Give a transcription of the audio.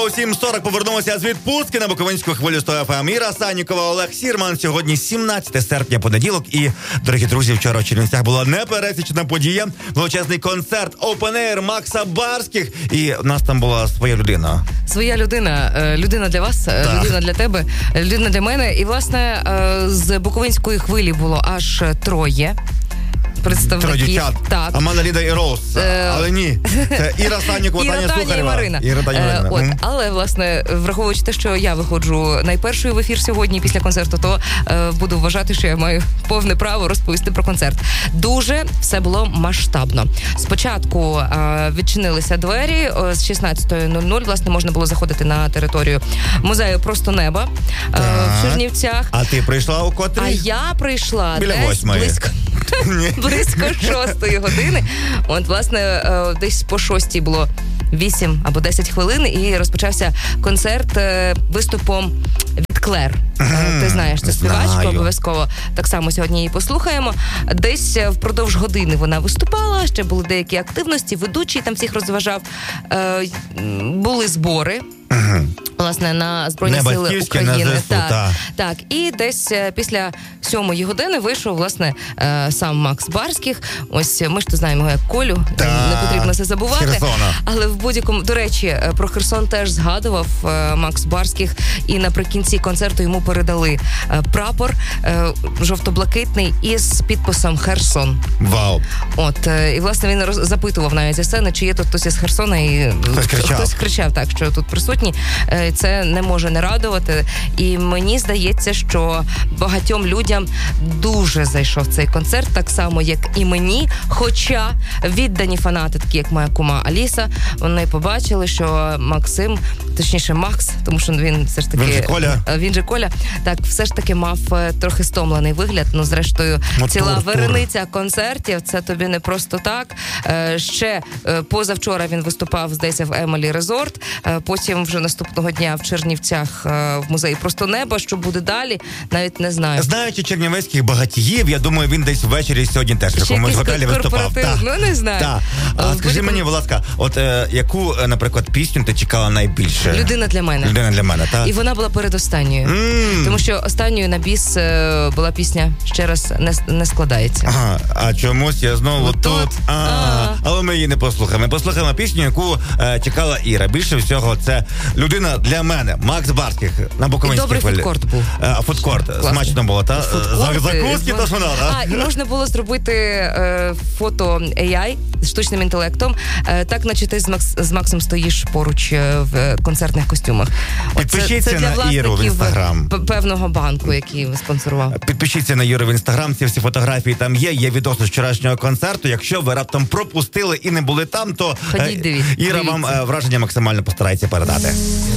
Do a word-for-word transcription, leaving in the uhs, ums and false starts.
Шоу сім сорок повернулося з відпустки на Буковинську хвилю сто еф ем. Іра Санікова, Олег Сірман. Сьогодні сімнадцяте серпня, понеділок. І, дорогі друзі, вчора в Чернівцях була непересічна подія. Величезний концерт Open Air Макса Барських. І в нас там була своя людина. Своя людина. Людина для вас, так. Людина для тебе, людина для мене. І, власне, з Буковинської хвилі було аж троє представників. Дівчат. Так. Аманда, Ліда і Роуз. Е... Але ні. Це Іра Санікова, Таня Сухарєва. і Марина. Іра, Таня, Марина. Е, от, mm. Але, власне, враховуючи те, що я виходжу найпершою в ефір сьогодні після концерту, то е, буду вважати, що я маю повне право розповісти про концерт. Дуже все було масштабно. Спочатку е, відчинилися двері е, з шістнадцятої нуль нуль. Власне, можна було заходити на територію музею «Просто неба» е, в Чернівцях. А ти прийшла у котрій? А я прийшла біля десь восьмої. близько. Близько шостої години. От, власне, десь по шостій було вісім або десять хвилин, і розпочався концерт виступом від Клер. Mm, Ти знаєш цю співачку, обов'язково так само сьогодні її послухаємо. Десь впродовж години вона виступала, ще були деякі активності, ведучий там всіх розважав. Е, були збори. Mm-hmm. Власне, на Збройні Небо Сили Київське, України. на ЗСУ, так, та. так. І десь після сьомої години вийшов, власне, сам Макс Барських. Ось ми ж то знаємо його як Колю, та. Не потрібно це забувати. Херсона. Але в будь-якому, до речі, про Херсон теж згадував Макс Барських, і наприкінці концерту йому передали прапор жовто-блакитний із підписом «Херсон». Вау. От, і, власне, він роз... запитував навіть зі сцени, чи є тут хтось із Херсона, і хтось кричав. Хтось кричав, так, що тут присутні. Це не може не радувати. І мені здається, що багатьом людям дуже зайшов цей концерт, так само, як і мені. Хоча віддані фанати, такі як моя кума Аліса, вони побачили, що Максим, точніше Макс, тому що він все ж таки... Він же Коля. Він же Коля. Так, все ж таки мав трохи стомлений вигляд. Ну, зрештою, ну, ціла тур, верениця тур. концертів, це тобі не просто так. Ще позавчора він виступав, здається, в Емелі Резорт. Потім вже наступного дня в Чернівцях в музеї «Просто неба». Що буде далі, навіть не знаю. Знаючи чернівецьких багатіїв, я думаю, він десь ввечері сьогодні теж в якомусь готелі виступав. Та. Ну, не знаю. Та. А скажи будь-якому... мені, будь ласка, от е, яку, наприклад, пісню ти чекала найбільше? «Людина для мене». «Людина для мене», так? І вона була передостанньою. Mm. Тому що останньою на біс е, була пісня «Ще раз не, не складається». Ага, а чомусь я знову От тут. тут. А, а. Але ми її не послухаємо. Ми послухаємо пісню, яку е, чекала Іра. Більше всього, це «Людина для мене». Макс Барських на Буковинській хвилі. Добрий фудкорт був. А, фудкорт. Класний. Смачно було, так? Закуски то ж вона, так? А, і можна було зробити е, фото ей ай з штучним інтелектом, е, так, наче ти з, Макс, з Максом стоїш поруч е, в концертних костюмах. Підпишіться це, це на Іру в Інстаграм. Певного банку, який спонсорував. Підпишіться на Іру в Інстаграм, ці всі фотографії там є, є відоси з вчорашнього концерту. Якщо ви раптом пропустили і не були там, то Ходіть, дивіться. Іра вам е, враження максимально постарається передати.